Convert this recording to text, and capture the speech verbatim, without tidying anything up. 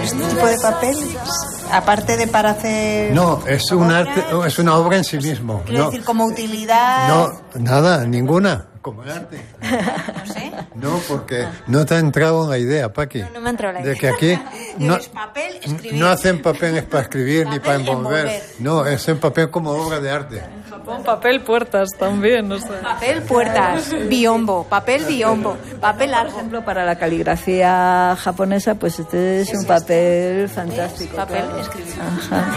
este tipo de papel, aparte de para hacer... No, es un arte, es una obra en sí mismo. Quiero no, decir, como utilidad... No, nada, ninguna. Como el arte. No sé. No, porque no te ha entrado la idea, Paqui. No, no me ha entrado la idea. De que aquí no, Es papel, escribir. no hacen papel para escribir ni para Papel, envolver. envolver. No, es en papel como obra de arte. Con papel puertas también, o sea. Papel, puertas, biombo, papel, biombo, papel Por largo. ejemplo, para la caligrafía japonesa, pues este es un papel fantástico. Papel, claro. escribir. Ajá.